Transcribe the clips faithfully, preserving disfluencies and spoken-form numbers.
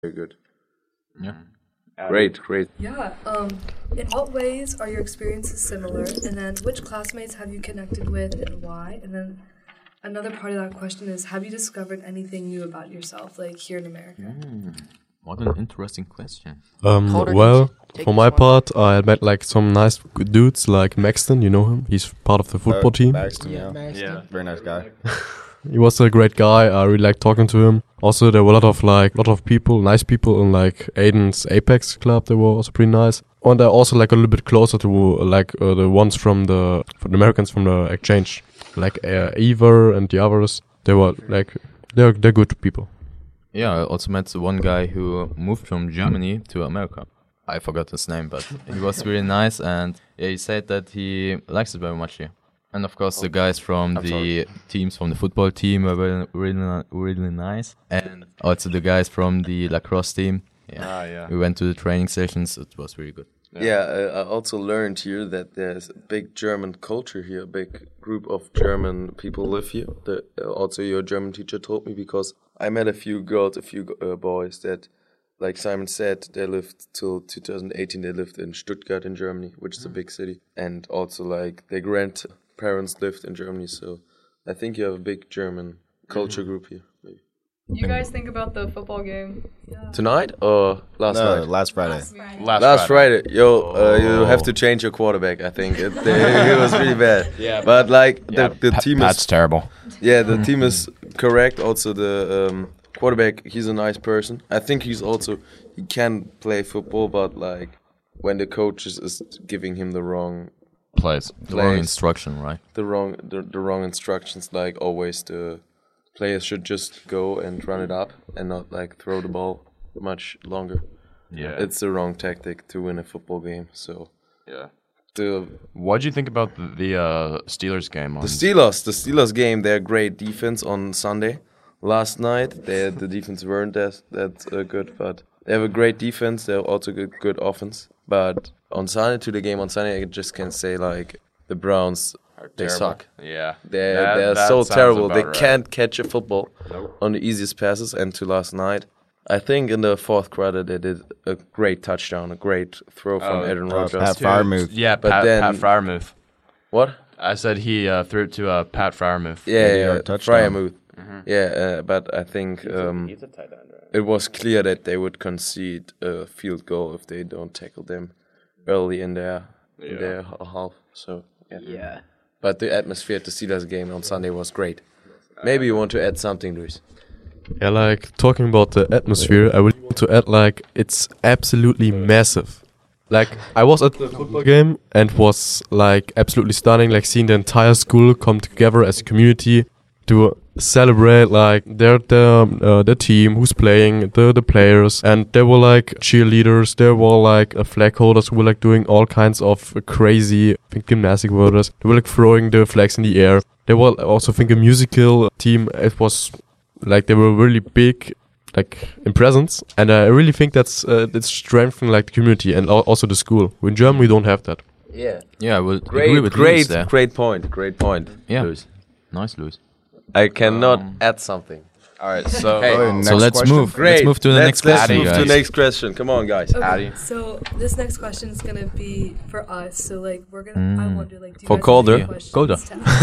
very good. Yeah. Great, great. Yeah. Um, in what ways are your experiences similar? And then which classmates have you connected with and why? And then another part of that question is, have you discovered anything new about yourself, like here in America? Mm, what an interesting question. Um, Calder, well, take for this my one. part, I met like some nice good dudes like Maxton, you know him? He's part of the football Uh, team. Baxton, yeah. Yeah. Very nice guy. He was a great guy. I really liked talking to him. Also, there were a lot of like, lot of people, nice people in like Aiden's Apex club. They were also pretty nice. And I also like a little bit closer to uh, like uh, the ones from the, from the Americans from the exchange, like uh, Ever and the others. They were like, they're they're good people. Yeah, I also met one guy who moved from Germany to America. I forgot his name, but he was really nice, and yeah, he said that he likes it very much here. And of course, the guys from I'm the teams from the football team were really, really, really nice, and also the guys from the lacrosse team. Yeah, Ah, yeah. we went to the training sessions. It was really good. Yeah, I, I also learned here that there's a big German culture here, a big group of German people live here. The, uh, also, your German teacher told me, because I met a few girls, a few uh, boys that, like Simon said, they lived till two thousand eighteen, they lived in Stuttgart in Germany, which is a big city. And also, like, their grandparents lived in Germany, so I think you have a big German culture group here. Maybe. You guys think about the football game? Tonight or last no, night? last Friday. Last, Last Friday. Friday, yo, uh, you Oh. have to change your quarterback. I think it, it was really bad. Yeah. But like Yeah, the the Pa- team Pat's is terrible. yeah the team is correct. Also the um, quarterback, he's a nice person. I think he's also he can play football, but like when the coach is, is giving him the wrong Plays the wrong Plays. instruction, right? the wrong the, the wrong instructions, like always the players should just go and run it up and not like throw the ball much longer. Yeah. It's the wrong tactic to win a football game. So yeah. the What'd you think about the, the uh, Steelers game? On The Steelers, the Steelers game, they're great defense on Sunday. Last night, they, the defense weren't that that uh, good, but they have a great defense. They're also good, good offense. But on Sunday, to the game on Sunday, I just can say like the Browns, they Terrible. suck. Yeah. They're That- they're that so sounds terrible. about They right. can't catch a football on the easiest passes. And to last night, I think in the fourth quarter they did a great touchdown, a great throw from Oh, Aaron Uh, Rodgers. Pat Fryermuth. Yeah, But Pat, then- Pat Fryermuth. What? I said he uh, threw it to uh, Pat Fryermuth. Yeah, eighty yeah, yard touchdown. Fryermuth. Yeah, uh, but I think um, it was clear that they would concede a field goal if they don't tackle them early in their in their h- half. So yeah. Yeah. But the atmosphere at the Steelers game on Sunday was great. Maybe you want to add something, Luis. Yeah, like talking about the atmosphere, I would want to add like it's absolutely massive. Like I was at the football game and was like absolutely stunning, like seeing the entire school come together as a community to celebrate like their their uh, the team who's playing, the the players, and there were like cheerleaders, there were like uh, flag holders who were like doing all kinds of crazy, I think, gymnastic worders. They were like throwing the flags in the air. There were also, I think, a musical team. It was like they were really big, like in presence, and I really think that's uh, that's strengthening like the community and al- also the school. In Germany, we don't have that. Yeah. Yeah, I will agree Great, with great, Luis there. great point. Great point. Yeah. Luis. Nice, Luis. I cannot Um, add something. All right, so Hey, Oh, so next so let's question. move. Great. Let's move to the let's, next let's question, move to guys. the next question. Come on, guys. Okay, Addie. so this next question is gonna be for us. So like we're gonna, I Mm. wonder like, do you For guys have Calder. any Yeah. questions Calder.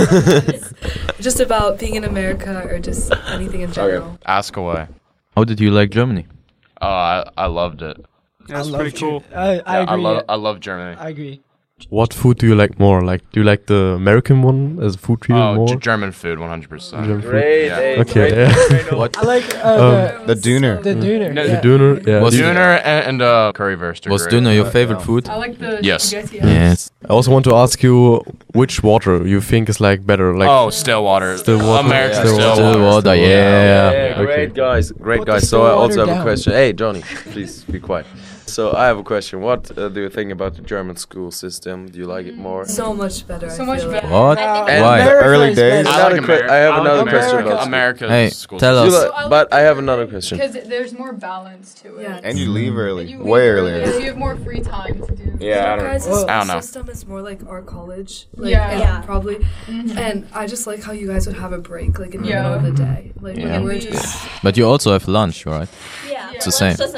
to ask? Just about being in America or just anything in general. ask away. How did you like Germany? Oh, I, I loved it. That's I pretty love cool. Ger- I, I Yeah, I agree. love I love Germany. I agree. What food do you like more? Like, do you like the American one as a food trio Oh, more? G- German food, one hundred percent. German food? Great. Yeah. Hey, Okay, great, yeah. great, What? I like uh, Um, The Döner. the, the Döner. No, The yeah. Döner, yeah. Was- the- Döner and, and uh, currywurst are Was great. Döner your Uh, favorite yeah. food? I like the Yes. spaghetti. Yes. I also want to ask you which water you think is like better. Like, oh, still water. Still water. American Yeah. still, Still water. water, yeah. Yeah, Okay. great guys, great Put the guys. So I still also water have a down. question. Hey, Johnny, please be quiet. So I have a question. What uh, do you think about the German school system? Do you like it more? So much better. So I much feel better. What? And Why? the early is days. better. I, like Another que- Ameri- I have like another America. question about America's Hey, school tell You us. like- So I but like I have it another question. Because there's more balance to it. Yeah. And you leave early. You Way leave earlier. So you have more free time to do. Yeah, I Your don't- guys' Well, I don't know. system is more like our college. Like, Yeah. and Yeah. Probably. Mhm. And I just like how you guys would have a break, like in the Yeah. middle of the day. Like Yeah. we're just. But you also have lunch, right? Yeah. It's the same.